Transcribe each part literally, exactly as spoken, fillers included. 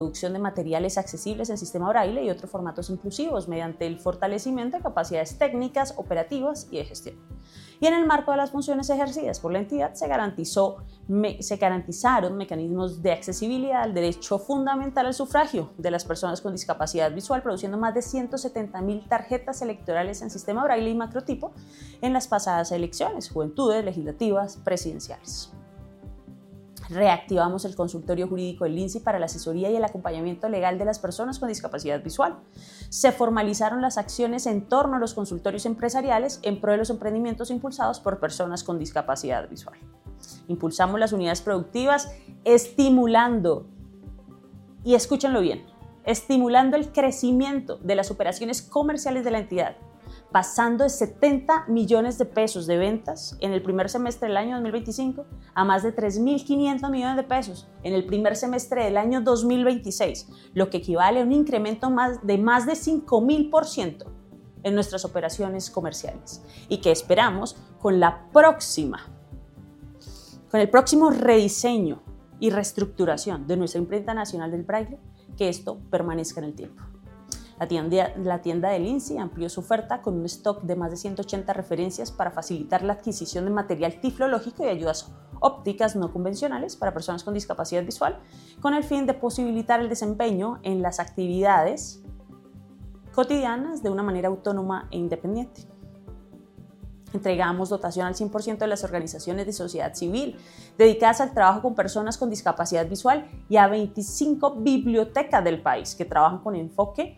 producción de materiales accesibles en sistema braille y otros formatos inclusivos mediante el fortalecimiento de capacidades técnicas, operativas y de gestión. Y en el marco de las funciones ejercidas por la entidad se, garantizó, me, se garantizaron mecanismos de accesibilidad al derecho fundamental al sufragio de las personas con discapacidad visual, produciendo más de ciento setenta mil tarjetas electorales en sistema braille y macrotipo en las pasadas elecciones, juventudes, legislativas, presidenciales. Reactivamos el consultorio jurídico del INSI para la asesoría y el acompañamiento legal de las personas con discapacidad visual. Se formalizaron las acciones en torno a los consultorios empresariales en pro de los emprendimientos impulsados por personas con discapacidad visual. Impulsamos las unidades productivas estimulando, y escúchenlo bien, estimulando el crecimiento de las operaciones comerciales de la entidad, pasando de setenta millones de pesos de ventas en el primer semestre del año dos mil veinticinco a más de tres mil quinientos millones de pesos en el primer semestre del año dos mil veintiséis, lo que equivale a un incremento más de más de cinco mil por ciento en nuestras operaciones comerciales y que esperamos con la próxima, con el próximo rediseño y reestructuración de nuestra imprenta nacional del braille, que esto permanezca en el tiempo. La tienda, la tienda del INSI amplió su oferta con un stock de más de ciento ochenta referencias para facilitar la adquisición de material tiflológico y ayudas ópticas no convencionales para personas con discapacidad visual, con el fin de posibilitar el desempeño en las actividades cotidianas de una manera autónoma e independiente. Entregamos dotación al cien por ciento de las organizaciones de sociedad civil dedicadas al trabajo con personas con discapacidad visual y a veinticinco bibliotecas del país que trabajan con enfoque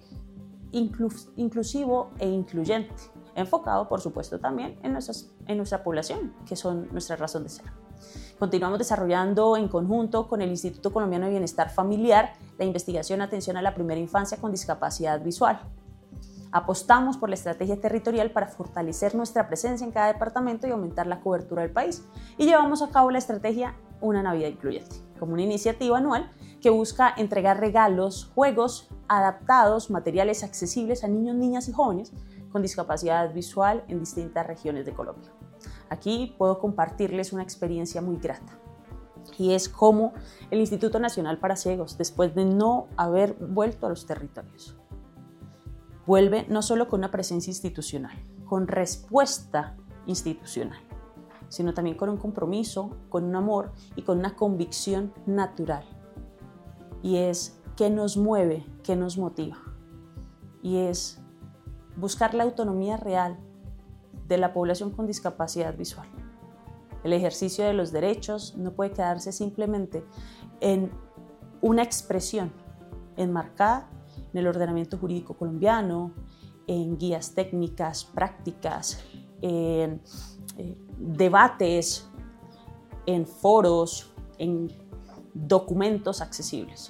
inclusivo e incluyente, enfocado por supuesto también en, nuestras, en nuestra población, que son nuestra razón de ser. Continuamos desarrollando en conjunto con el Instituto Colombiano de Bienestar Familiar la investigación en atención a la primera infancia con discapacidad visual. Apostamos por la estrategia territorial para fortalecer nuestra presencia en cada departamento y aumentar la cobertura del país. Y llevamos a cabo la estrategia Una Navidad Incluyente, como una iniciativa anual que busca entregar regalos, juegos adaptados, materiales accesibles a niños, niñas y jóvenes con discapacidad visual en distintas regiones de Colombia. Aquí puedo compartirles una experiencia muy grata. Y es cómo el Instituto Nacional para Ciegos, después de no haber vuelto a los territorios, vuelve no solo con una presencia institucional, con respuesta institucional, sino también con un compromiso, con un amor y con una convicción natural. Y es qué nos mueve, qué nos motiva. Y es buscar la autonomía real de la población con discapacidad visual. El ejercicio de los derechos no puede quedarse simplemente en una expresión enmarcada en el ordenamiento jurídico colombiano, en guías técnicas, prácticas, en eh, debates, en foros, en documentos accesibles.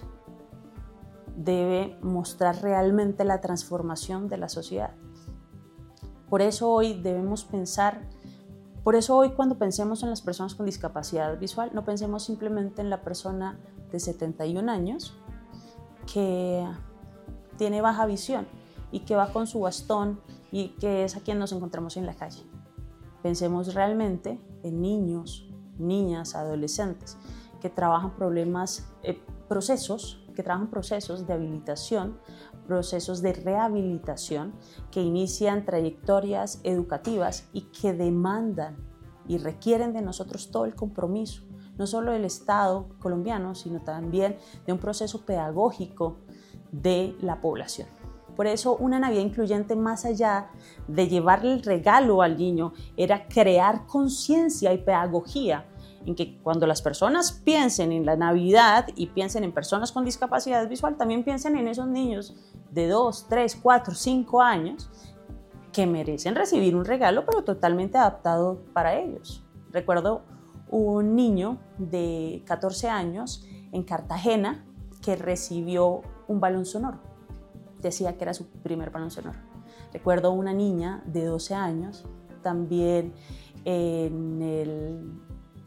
Debe mostrar realmente la transformación de la sociedad. Por eso hoy debemos pensar, por eso hoy cuando pensemos en las personas con discapacidad visual, no pensemos simplemente en la persona de setenta y un años que tiene baja visión y que va con su bastón y que es a quien nos encontramos en la calle. Pensemos realmente en niños, niñas, adolescentes que trabajan problemas, eh, procesos, que trabajan procesos de habilitación, procesos de rehabilitación, que inician trayectorias educativas y que demandan y requieren de nosotros todo el compromiso, no solo del Estado colombiano, sino también de un proceso pedagógico de la población. Por eso una Navidad Incluyente, más allá de llevarle el regalo al niño, era crear conciencia y pedagogía en que cuando las personas piensen en la Navidad y piensen en personas con discapacidad visual, también piensen en esos niños de dos, tres, cuatro, cinco años que merecen recibir un regalo, pero totalmente adaptado para ellos. Recuerdo un niño de catorce años en Cartagena que recibió un balón sonoro. Decía que era su primer balón sonoro. Recuerdo una niña de doce años, también en el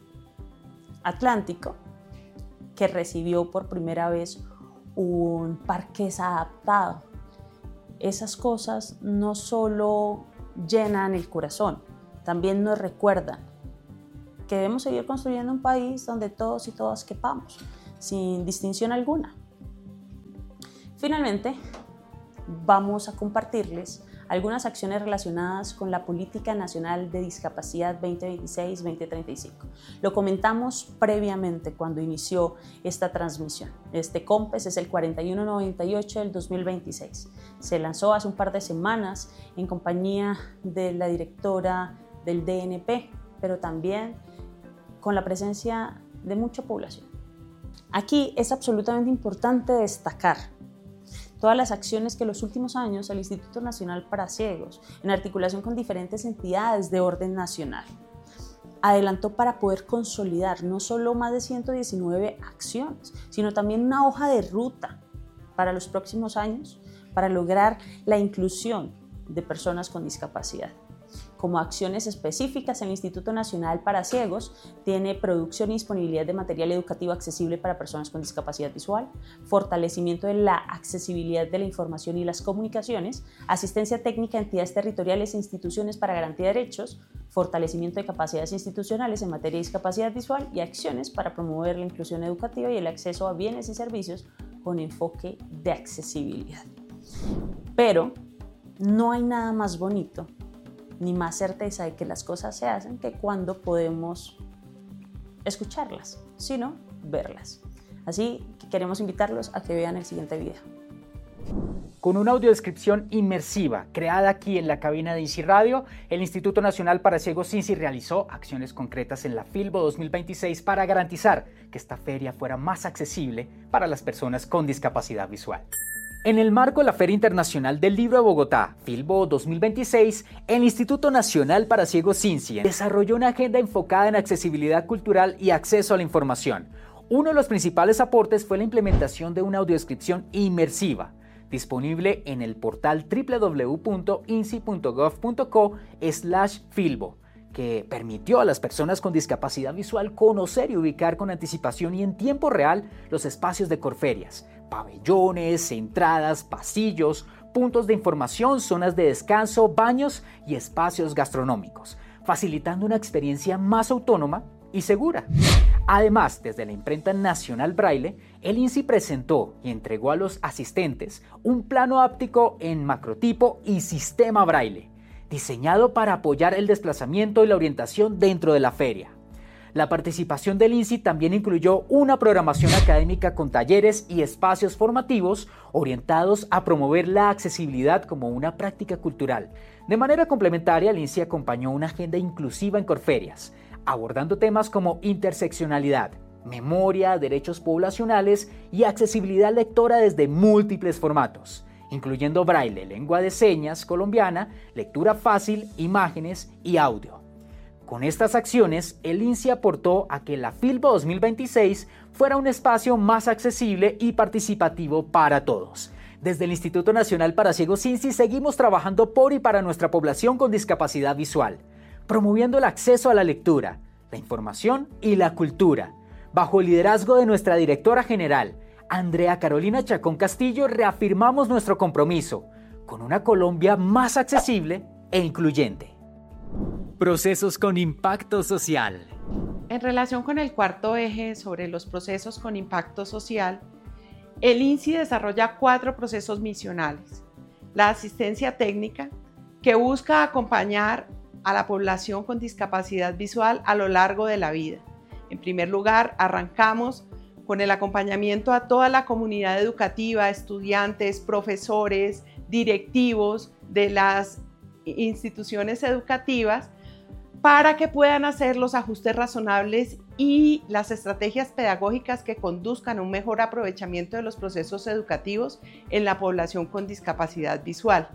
Atlántico, que recibió por primera vez un parqués adaptado. Esas cosas no solo llenan el corazón, también nos recuerdan que debemos seguir construyendo un país donde todos y todas quepamos, sin distinción alguna. Finalmente, vamos a compartirles algunas acciones relacionadas con la Política Nacional de Discapacidad veinte veintiséis veinte treinta y cinco. Lo comentamos previamente cuando inició esta transmisión. Este COMPES es el cuarenta y uno noventa y ocho del dos mil veintiséis. Se lanzó hace un par de semanas en compañía de la directora del D N P, pero también con la presencia de mucha población. Aquí es absolutamente importante destacar todas las acciones que en los últimos años el Instituto Nacional para Ciegos, en articulación con diferentes entidades de orden nacional, adelantó para poder consolidar no solo más de ciento diecinueve acciones, sino también una hoja de ruta para los próximos años para lograr la inclusión de personas con discapacidad. Como acciones específicas, el Instituto Nacional para Ciegos tiene producción y disponibilidad de material educativo accesible para personas con discapacidad visual, fortalecimiento de la accesibilidad de la información y las comunicaciones, asistencia técnica a entidades territoriales e instituciones para garantía de derechos, fortalecimiento de capacidades institucionales en materia de discapacidad visual y acciones para promover la inclusión educativa y el acceso a bienes y servicios con enfoque de accesibilidad. Pero no hay nada más bonito ni más certeza de que las cosas se hacen que cuando podemos escucharlas, sino verlas. Así que queremos invitarlos a que vean el siguiente video. Con una audiodescripción inmersiva creada aquí en la cabina de INSI Radio, el Instituto Nacional para Ciegos INSI realizó acciones concretas en la FILBO dos mil veintiséis para garantizar que esta feria fuera más accesible para las personas con discapacidad visual. En el marco de la Feria Internacional del Libro de Bogotá, FILBO dos mil veintiséis, el Instituto Nacional para Ciegos INSI desarrolló una agenda enfocada en accesibilidad cultural y acceso a la información. Uno de los principales aportes fue la implementación de una audiodescripción inmersiva, disponible en el portal doble u doble u doble u punto insi punto gov punto co slash filbo, que permitió a las personas con discapacidad visual conocer y ubicar con anticipación y en tiempo real los espacios de Corferias, pabellones, entradas, pasillos, puntos de información, zonas de descanso, baños y espacios gastronómicos, facilitando una experiencia más autónoma y segura. Además, desde la Imprenta Nacional Braille, el INSI presentó y entregó a los asistentes un plano áptico en macrotipo y sistema Braille, diseñado para apoyar el desplazamiento y la orientación dentro de la feria. La participación del INSI también incluyó una programación académica con talleres y espacios formativos orientados a promover la accesibilidad como una práctica cultural. De manera complementaria, el INSI acompañó una agenda inclusiva en Corferias, abordando temas como interseccionalidad, memoria, derechos poblacionales y accesibilidad lectora desde múltiples formatos, incluyendo braille, lengua de señas colombiana, lectura fácil, imágenes y audio. Con estas acciones, el INSI aportó a que la FILBO dos mil veintiséis fuera un espacio más accesible y participativo para todos. Desde el Instituto Nacional para Ciegos INSI seguimos trabajando por y para nuestra población con discapacidad visual, promoviendo el acceso a la lectura, la información y la cultura. Bajo el liderazgo de nuestra directora general, Andrea Carolina Chacón Castillo, reafirmamos nuestro compromiso con una Colombia más accesible e incluyente. Procesos con impacto social. En relación con el cuarto eje sobre los procesos con impacto social, el INSI desarrolla cuatro procesos misionales. La asistencia técnica, que busca acompañar a la población con discapacidad visual a lo largo de la vida. En primer lugar, arrancamos con el acompañamiento a toda la comunidad educativa, estudiantes, profesores, directivos de las instituciones educativas, para que puedan hacer los ajustes razonables y las estrategias pedagógicas que conduzcan a un mejor aprovechamiento de los procesos educativos en la población con discapacidad visual.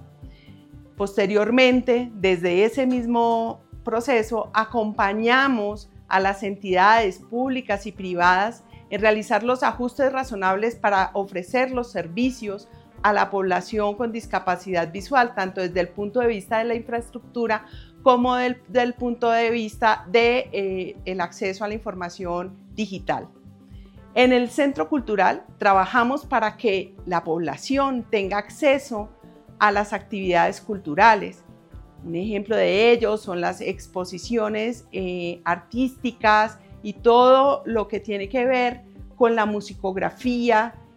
Posteriormente, desde ese mismo proceso, acompañamos a las entidades públicas y privadas en realizar los ajustes razonables para ofrecer los servicios a la población con discapacidad visual, tanto desde el punto de vista de la infraestructura como del, del punto de vista del de, eh, acceso a la información digital. En el Centro Cultural trabajamos para que la población tenga acceso a las actividades culturales. Un ejemplo de ello son las exposiciones eh, artísticas y todo lo que tiene que ver con la musicografía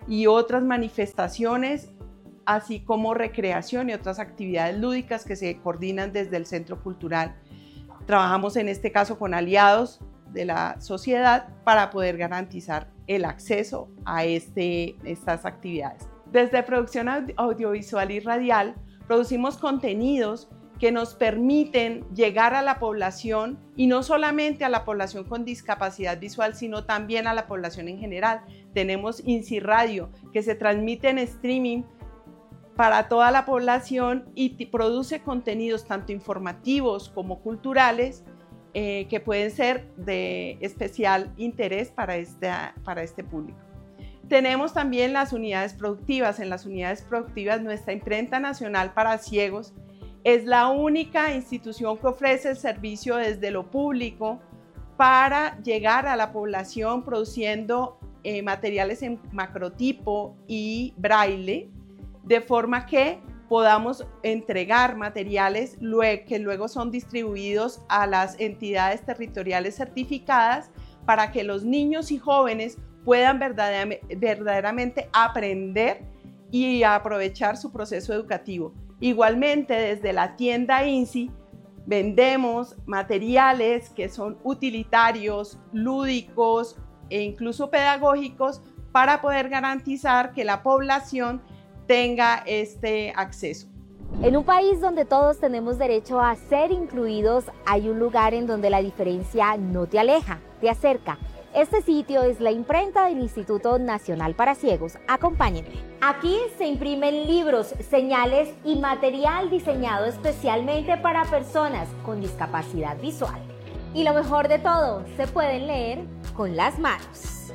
y otras manifestaciones, así como recreación y otras actividades lúdicas que se coordinan desde el Centro Cultural. Trabajamos en este caso con aliados de la sociedad para poder garantizar el acceso a este, estas actividades. Desde producción audiovisual y radial, producimos contenidos que nos permiten llegar a la población, y no solamente a la población con discapacidad visual, sino también a la población en general. Tenemos INSI Radio, que se transmite en streaming para toda la población y produce contenidos tanto informativos como culturales eh, que pueden ser de especial interés para, esta, para este público. Tenemos también las unidades productivas. En las unidades productivas, nuestra Imprenta Nacional para Ciegos es la única institución que ofrece el servicio desde lo público para llegar a la población produciendo eh, materiales en macrotipo y braille, de forma que podamos entregar materiales que luego son distribuidos a las entidades territoriales certificadas para que los niños y jóvenes puedan verdaderamente aprender y aprovechar su proceso educativo. Igualmente, desde la tienda INSI vendemos materiales que son utilitarios, lúdicos e incluso pedagógicos para poder garantizar que la población tenga este acceso. En un país donde todos tenemos derecho a ser incluidos, hay un lugar en donde la diferencia no te aleja, te acerca. Este sitio es la imprenta del Instituto Nacional para Ciegos. Acompáñenme. Aquí se imprimen libros, señales y material diseñado especialmente para personas con discapacidad visual. Y lo mejor de todo, se pueden leer con las manos.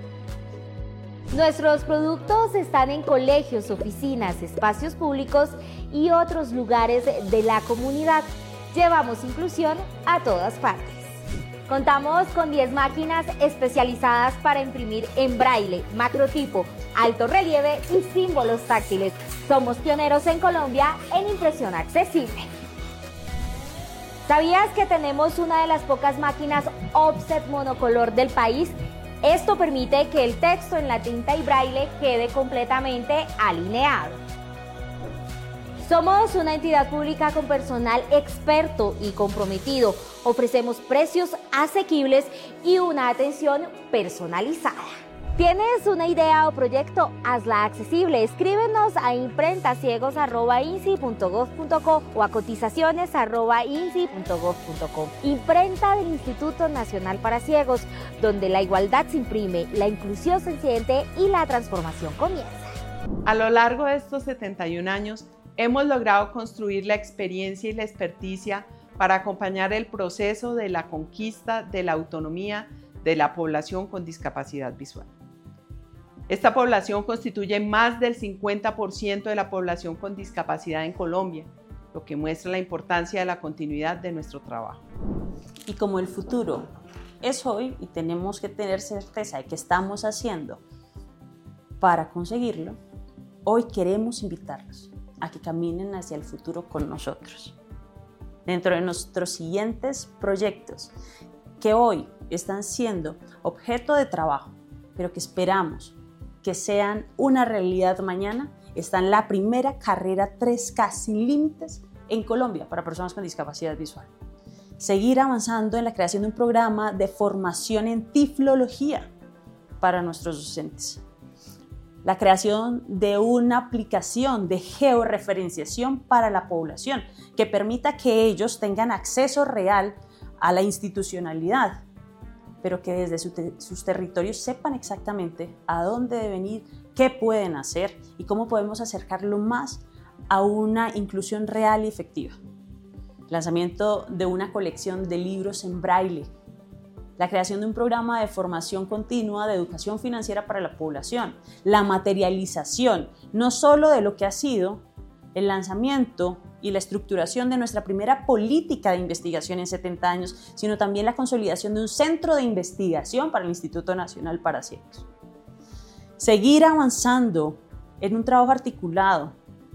Nuestros productos están en colegios, oficinas, espacios públicos y otros lugares de la comunidad. Llevamos inclusión a todas partes. Contamos con diez máquinas especializadas para imprimir en braille, macrotipo, alto relieve y símbolos táctiles. Somos pioneros en Colombia en impresión accesible. ¿Sabías que tenemos una de las pocas máquinas offset monocolor del país? Esto permite que el texto en la tinta y braille quede completamente alineado. Somos una entidad pública con personal experto y comprometido. Ofrecemos precios asequibles y una atención personalizada. ¿Tienes una idea o proyecto? Hazla accesible. Escríbenos a imprentaciegos arroba insi punto gov punto co o a cotizaciones arroba insi punto gov punto co. Imprenta del Instituto Nacional para Ciegos, donde la igualdad se imprime, la inclusión se siente y la transformación comienza. A lo largo de estos setenta y un años, hemos logrado construir la experiencia y la experticia para acompañar el proceso de la conquista de la autonomía de la población con discapacidad visual. Esta población constituye más del cincuenta por ciento de la población con discapacidad en Colombia, lo que muestra la importancia de la continuidad de nuestro trabajo. Y como el futuro es hoy y tenemos que tener certeza de qué estamos haciendo para conseguirlo, hoy queremos invitarlos a que caminen hacia el futuro con nosotros. Dentro de nuestros siguientes proyectos, que hoy están siendo objeto de trabajo, pero que esperamos que sean una realidad mañana, está en la primera carrera tres K sin límites en Colombia para personas con discapacidad visual. Seguir avanzando en la creación de un programa de formación en tiflología para nuestros docentes. La creación de una aplicación de georreferenciación para la población que permita que ellos tengan acceso real a la institucionalidad, pero que desde su te- sus territorios sepan exactamente a dónde deben ir, qué pueden hacer y cómo podemos acercarlo más a una inclusión real y efectiva. Lanzamiento de una colección de libros en braille. La creación de un programa de formación continua de educación financiera para la población. La materialización, no solo de lo que ha sido el lanzamiento y la estructuración de nuestra primera política de investigación en setenta años, sino también la consolidación de un centro de investigación para el Instituto Nacional para Ciegos. Seguir avanzando en un trabajo articulado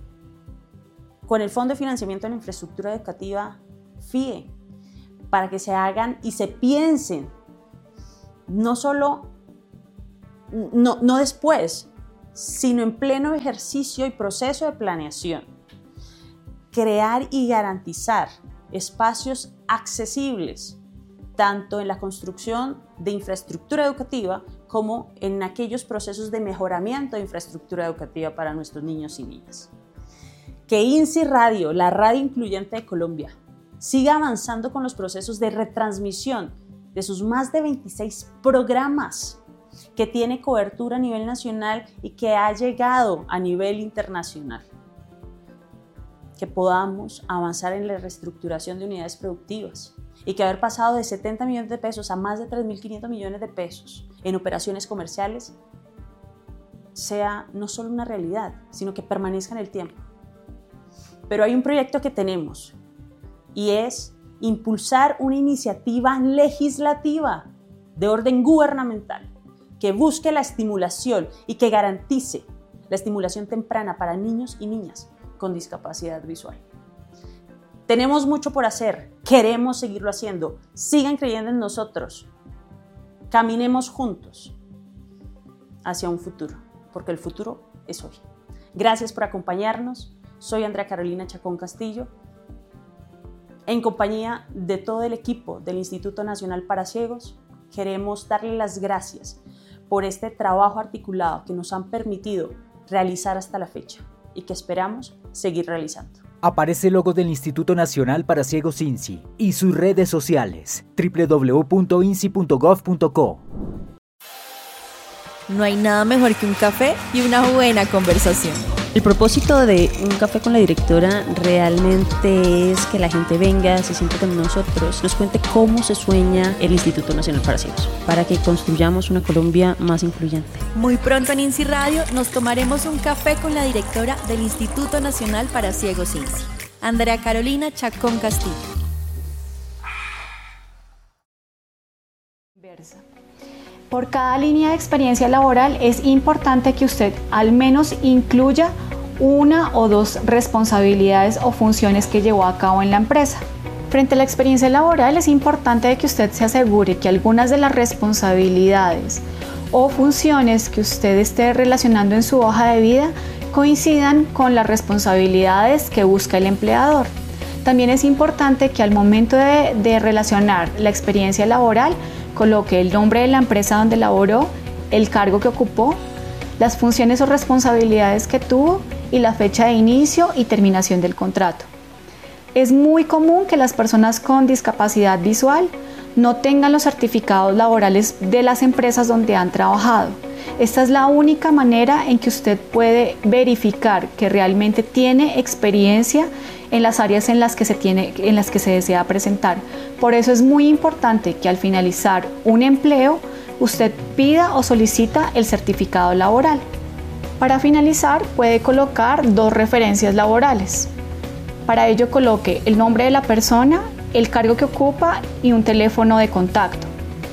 con el Fondo de Financiamiento de la Infraestructura Educativa F I E, para que se hagan y se piensen, no solo, no, no después, sino en pleno ejercicio y proceso de planeación. Crear y garantizar espacios accesibles, tanto en la construcción de infraestructura educativa como en aquellos procesos de mejoramiento de infraestructura educativa para nuestros niños y niñas. Que INSI Radio, la radio incluyente de Colombia, siga avanzando con los procesos de retransmisión de sus más de veintiséis programas, que tiene cobertura a nivel nacional y que ha llegado a nivel internacional. Que podamos avanzar en la reestructuración de unidades productivas y que haber pasado de setenta millones de pesos a más de tres mil quinientos millones de pesos en operaciones comerciales sea no solo una realidad, sino que permanezca en el tiempo. Pero hay un proyecto que tenemos y es impulsar una iniciativa legislativa de orden gubernamental que busque la estimulación y que garantice la estimulación temprana para niños y niñas con discapacidad visual. Tenemos mucho por hacer, queremos seguirlo haciendo, sigan creyendo en nosotros, caminemos juntos hacia un futuro, porque el futuro es hoy. Gracias por acompañarnos, soy Andrea Carolina Chacón Castillo, en compañía de todo el equipo del Instituto Nacional para Ciegos, queremos darle las gracias por este trabajo articulado que nos han permitido realizar hasta la fecha y que esperamos seguir realizando. Aparece el logo del Instituto Nacional para Ciegos INSI y sus redes sociales doble u doble u doble u punto insi punto gov punto co. No hay nada mejor que un café y una buena conversación. El propósito de Un Café con la Directora realmente es que la gente venga, se siente con nosotros, nos cuente cómo se sueña el Instituto Nacional para Ciegos, para que construyamos una Colombia más incluyente. Muy pronto en INSI Radio nos tomaremos un café con la directora del Instituto Nacional para Ciegos INSI, Andrea Carolina Chacón Castillo. Por cada línea de experiencia laboral es importante que usted al menos incluya una o dos responsabilidades o funciones que llevó a cabo en la empresa. Frente a la experiencia laboral es importante que usted se asegure que algunas de las responsabilidades o funciones que usted esté relacionando en su hoja de vida coincidan con las responsabilidades que busca el empleador. También es importante que al momento de, de relacionar la experiencia laboral coloque el nombre de la empresa donde laboró, el cargo que ocupó, las funciones o responsabilidades que tuvo y la fecha de inicio y terminación del contrato. Es muy común que las personas con discapacidad visual no tengan los certificados laborales de las empresas donde han trabajado. Esta es la única manera en que usted puede verificar que realmente tiene experiencia en las áreas en las que se tiene, en las que se desea presentar. Por eso es muy importante que al finalizar un empleo, usted pida o solicita el certificado laboral. Para finalizar, puede colocar dos referencias laborales. Para ello, coloque el nombre de la persona, el cargo que ocupa y un teléfono de contacto.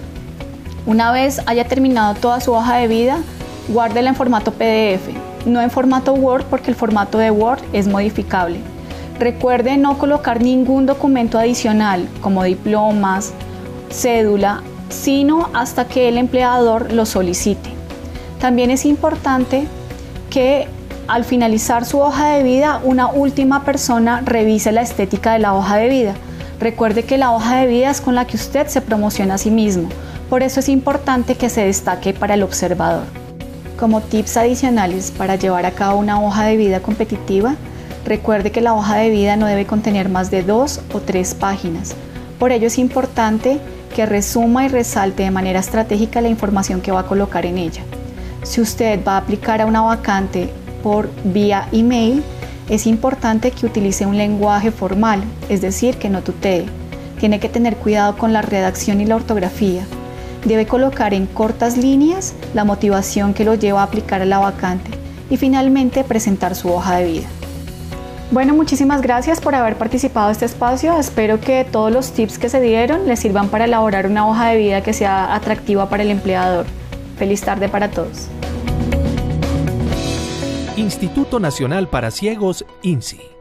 Una vez haya terminado toda su hoja de vida, guárdela en formato P D F, no en formato Word porque el formato de Word es modificable. Recuerde no colocar ningún documento adicional como diplomas, cédula, sino hasta que el empleador lo solicite. También es importante que al finalizar su hoja de vida, una última persona revise la estética de la hoja de vida. Recuerde que la hoja de vida es con la que usted se promociona a sí mismo. Por eso es importante que se destaque para el observador. Como tips adicionales para llevar a cabo una hoja de vida competitiva, recuerde que la hoja de vida no debe contener más de dos o tres páginas. Por ello es importante que resuma y resalte de manera estratégica la información que va a colocar en ella. Si usted va a aplicar a una vacante por vía email, es importante que utilice un lenguaje formal, es decir, que no tutee. Tiene que tener cuidado con la redacción y la ortografía. Debe colocar en cortas líneas la motivación que lo lleva a aplicar a la vacante y finalmente presentar su hoja de vida. Bueno, muchísimas gracias por haber participado en este espacio. Espero que todos los tips que se dieron les sirvan para elaborar una hoja de vida que sea atractiva para el empleador. Feliz tarde para todos. Instituto Nacional para Ciegos, INSI.